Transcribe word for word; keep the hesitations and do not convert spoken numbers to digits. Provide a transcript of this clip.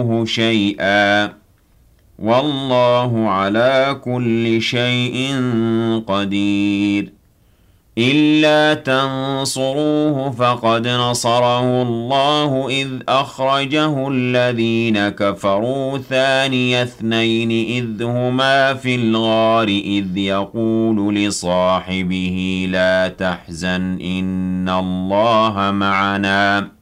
تنصروه شيئا والله على كل شيء قدير إلا تنصروه فقد نصره الله إذ أخرجه الذين كفروا ثاني اثنين إذ هما في الغار إذ يقول لصاحبه لا تحزن إن الله معنا